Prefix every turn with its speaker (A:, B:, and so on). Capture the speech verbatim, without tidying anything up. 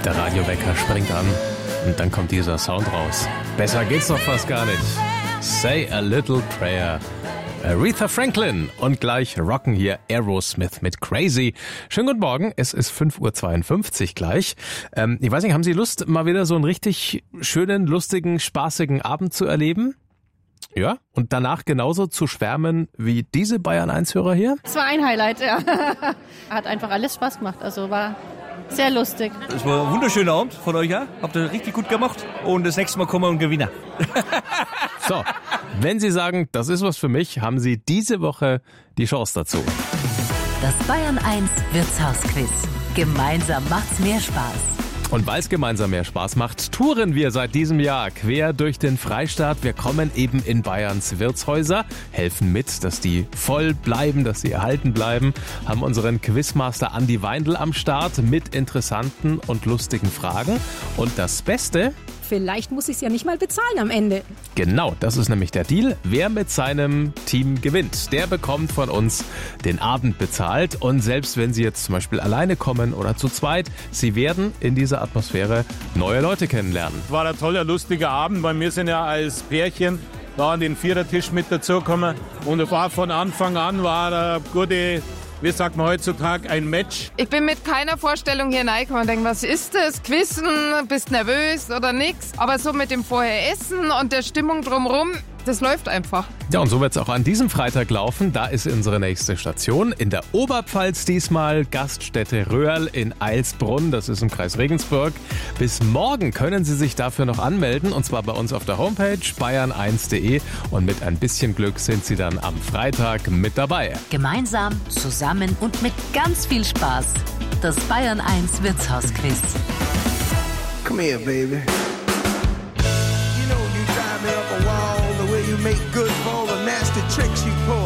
A: Der Radiowecker springt an und dann kommt dieser Sound raus. Besser geht's doch fast gar nicht. Say a Little Prayer. Aretha Franklin und gleich rocken hier Aerosmith mit Crazy. Schönen guten Morgen, es ist fünf Uhr zweiundfünfzig gleich. Ähm, ich weiß nicht, haben Sie Lust, mal wieder so einen richtig schönen, lustigen, spaßigen Abend zu erleben? Ja, und danach genauso zu schwärmen wie diese Bayern eins Hörer hier?
B: Es war ein Highlight, ja. Hat einfach alles Spaß gemacht, also war sehr lustig.
C: Es war ein wunderschöner Abend von euch auch. Habt ihr richtig gut gemacht. Und das nächste Mal kommen wir und gewinnen.
A: So, wenn Sie sagen, das ist was für mich, haben Sie diese Woche die Chance dazu.
D: Das Bayern eins Wirtshausquiz. Gemeinsam macht's mehr Spaß.
A: Und weil es gemeinsam mehr Spaß macht, touren wir seit diesem Jahr quer durch den Freistaat. Wir kommen eben in Bayerns Wirtshäuser, helfen mit, dass die voll bleiben, dass sie erhalten bleiben, haben unseren Quizmaster Andi Weindl am Start mit interessanten und lustigen Fragen. Und das Beste...
E: Vielleicht muss ich es ja nicht mal bezahlen am Ende.
A: Genau, das ist nämlich der Deal. Wer mit seinem Team gewinnt, der bekommt von uns den Abend bezahlt. Und selbst wenn Sie jetzt zum Beispiel alleine kommen oder zu zweit, Sie werden in dieser Atmosphäre neue Leute kennenlernen.
F: Es war ein toller, lustiger Abend, weil wir sind ja als Pärchen da an den Vierertisch mit dazugekommen. Und es war von Anfang an war eine gute... Wie sagt man heutzutage, ein Match?
G: Ich bin mit keiner Vorstellung hier reingekommen und denke, was ist das? Quizzen, bist nervös oder nix? Aber so mit dem Vorher-Essen und der Stimmung drumherum, das läuft einfach.
A: Ja, und so wird es auch an diesem Freitag laufen. Da ist unsere nächste Station in der Oberpfalz diesmal, Gaststätte Röhrl in Eilsbrunn, das ist im Kreis Regensburg. Bis morgen können Sie sich dafür noch anmelden, und zwar bei uns auf der Homepage bayern eins punkt de, und mit ein bisschen Glück sind Sie dann am Freitag mit dabei.
D: Gemeinsam, zusammen und mit ganz viel Spaß. Das Bayern eins Wirtshausquiz.
H: Come here, baby. You know you drive me up a wall, the way you make good for all the nasty tricks you pull.